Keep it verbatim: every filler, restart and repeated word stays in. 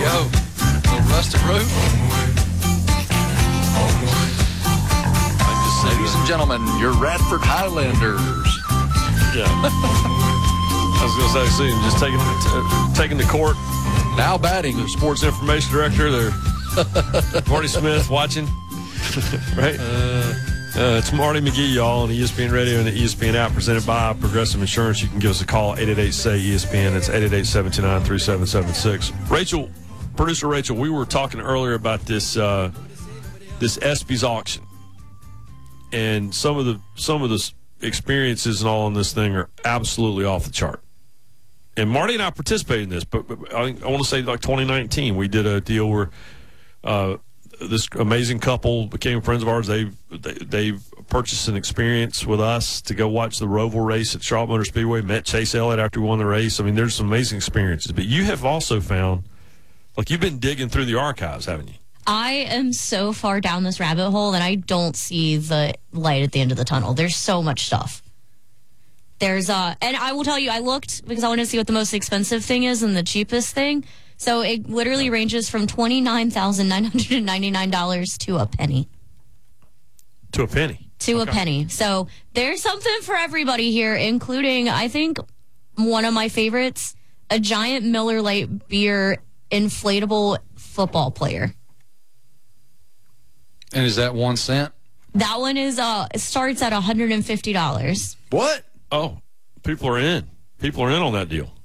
go. A little rustic roof. Ladies and gentlemen, your Radford Highlanders. Yeah. I was going to say, soon, just taking uh, taking the court. Now batting. The sports information director, they're Marty Smith watching. Right? Uh, uh, it's Marty McGee, y'all, on E S P N Radio and the E S P N app, presented by Progressive Insurance. You can give us a call, eight eight eight, S A Y, E S P N. It's eight eight eight, seven two nine, three seven seven six. Rachel, producer Rachel, we were talking earlier about this uh, this ESPYs auction. And some of the some of the experiences and all on this thing are absolutely off the chart. And Marty and I participated in this, but, but I, I want to say like twenty nineteen, we did a deal where uh, this amazing couple became friends of ours. They've, they they've purchased an experience with us to go watch the Roval race at Charlotte Motor Speedway, met Chase Elliott after we won the race. I mean, there's some amazing experiences. But you have also found, like you've been digging through the archives, haven't you? I am so far down this rabbit hole that I don't see the light at the end of the tunnel. There's so much stuff. There's uh, and I will tell you, I looked because I wanted to see what the most expensive thing is and the cheapest thing. So it literally ranges from twenty-nine thousand nine hundred ninety-nine dollars to a penny. To a penny. To okay. a penny. So there's something for everybody here, including, I think, one of my favorites, a giant Miller Lite beer inflatable football player. And is that one cent? That one is uh it starts at one hundred fifty dollars. What? Oh, people are in. People are in on that deal.